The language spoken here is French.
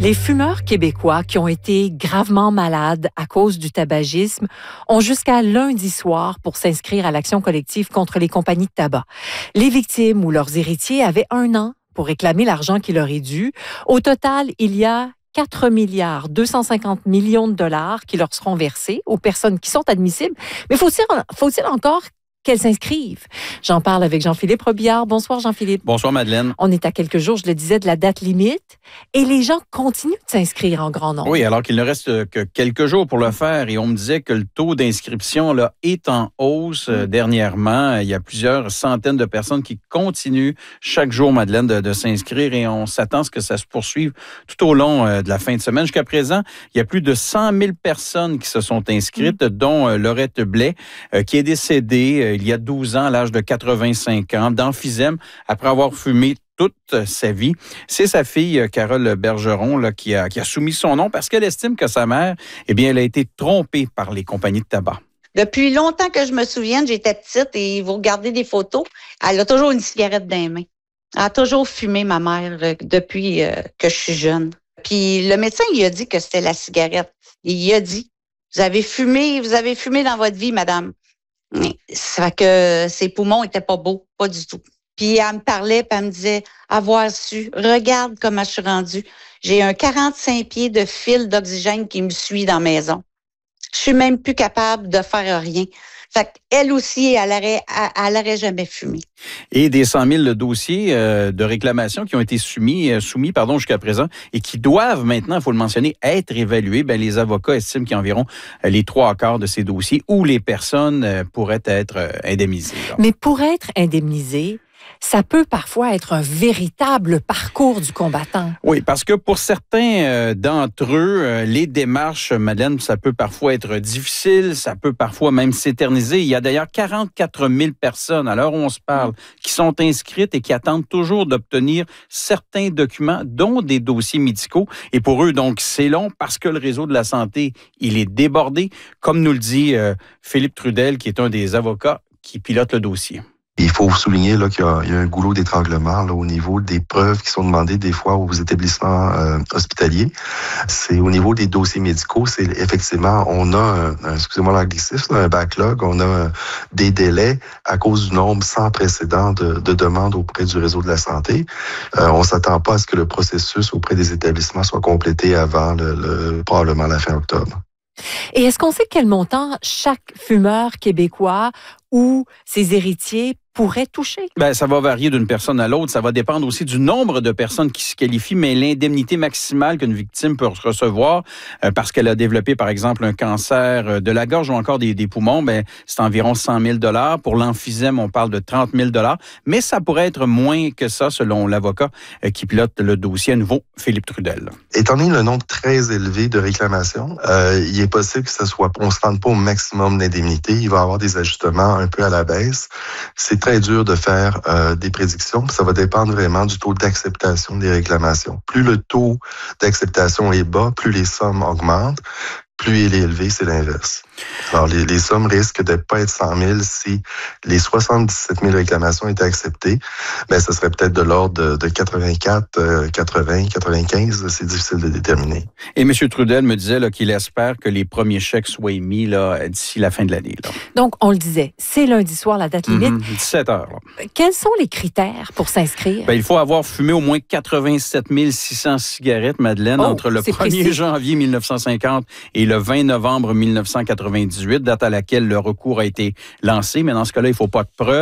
Les fumeurs québécois qui ont été gravement malades à cause du tabagisme ont jusqu'à lundi soir pour s'inscrire à l'action collective contre les compagnies de tabac. Les victimes ou leurs héritiers avaient 1 an pour réclamer l'argent qui leur est dû. Au total, il y a 4 milliards 250 millions de dollars qui leur seront versés aux personnes qui sont admissibles. Mais faut-il encore qu'elles s'inscrivent? J'en parle avec Jean-Philippe Robillard. Bonsoir, Jean-Philippe. Bonsoir, Madeleine. On est à quelques jours, je le disais, de la date limite et les gens continuent de s'inscrire en grand nombre. Oui, alors qu'il ne reste que quelques jours pour le faire et on me disait que le taux d'inscription là, est en hausse dernièrement. Il y a plusieurs centaines de personnes qui continuent chaque jour, Madeleine, de s'inscrire et on s'attend à ce que ça se poursuive tout au long de la fin de semaine. Jusqu'à présent, il y a plus de 100 000 personnes qui se sont inscrites, dont Laurette Blais, qui est décédée il y a 12 ans, à l'âge de 85 ans, d'emphysème, après avoir fumé toute sa vie. C'est sa fille, Carole Bergeron, là, qui a soumis son nom parce qu'elle estime que sa mère, elle a été trompée par les compagnies de tabac. Depuis longtemps que je me souvienne, j'étais petite et vous regardez des photos, elle a toujours une cigarette dans les mains. Elle a toujours fumé, ma mère, depuis que je suis jeune. Puis le médecin, il a dit que c'était la cigarette. Il a dit, vous avez fumé dans votre vie, madame. Ça fait que ses poumons étaient pas beaux, pas du tout. Puis elle me parlait, puis elle me disait, avoir su, regarde comment je suis rendue. J'ai un 45 pieds de fil d'oxygène qui me suit dans la maison. Je suis même plus capable de faire rien. Fait qu'elle aussi, elle aurait jamais fumé. Et des 100 000 dossiers de réclamation qui ont été soumis jusqu'à présent et qui doivent maintenant, il faut le mentionner, être évalués. Les avocats estiment qu'il y a environ les 3/4 de ces dossiers où les personnes pourraient être indemnisées. Là. Mais pour être indemnisées, ça peut parfois être un véritable parcours du combattant. Oui, parce que pour certains d'entre eux, les démarches, Madeleine, ça peut parfois être difficile, ça peut parfois même s'éterniser. Il y a d'ailleurs 44 000 personnes, à l'heure où on se parle, qui sont inscrites et qui attendent toujours d'obtenir certains documents, dont des dossiers médicaux. Et pour eux, donc, c'est long parce que le réseau de la santé, il est débordé, comme nous le dit Philippe Trudel, qui est un des avocats qui pilote le dossier. Il faut souligner là, qu'il y a un goulot d'étranglement là, au niveau des preuves qui sont demandées des fois aux établissements hospitaliers. C'est au niveau des dossiers médicaux, c'est effectivement, on a, excusez-moi l'anglicisme, un backlog, on a des délais à cause du nombre sans précédent de demandes auprès du réseau de la santé. On s'attend pas à ce que le processus auprès des établissements soit complété avant probablement la fin octobre. Et est-ce qu'on sait quel montant chaque fumeur québécois ou ses héritiers pourrait toucher? Ça va varier d'une personne à l'autre. Ça va dépendre aussi du nombre de personnes qui se qualifient, mais l'indemnité maximale qu'une victime peut recevoir parce qu'elle a développé, par exemple, un cancer de la gorge ou encore des poumons, c'est environ 100 000 $. Pour l'emphysème, on parle de 30 000 $. Mais ça pourrait être moins que ça, selon l'avocat qui pilote le dossier à nouveau, Philippe Trudel. Étant donné le nombre très élevé de réclamations, il est possible que on se rende pas au maximum d'indemnité. Il va y avoir des ajustements un peu à la baisse. C'est très dur de faire des prédictions. Ça va dépendre vraiment du taux d'acceptation des réclamations. Plus le taux d'acceptation est bas, plus les sommes augmentent. Plus il est élevé, c'est l'inverse. Alors, les sommes risquent de ne pas être 100 000 si les 77 000 réclamations étaient acceptées. Ça serait peut-être de l'ordre de 84, 80, 95. C'est difficile de déterminer. Et M. Trudel me disait là, qu'il espère que les premiers chèques soient émis là, d'ici la fin de l'année. Là. Donc, on le disait, c'est lundi soir la date limite. 17 heures. Là. Quels sont les critères pour s'inscrire? Il faut avoir fumé au moins 87 600 cigarettes, Madeleine, entre le 1er janvier 1950 et le 20 novembre 1998, date à laquelle le recours a été lancé. Mais dans ce cas-là, il ne faut pas de preuves.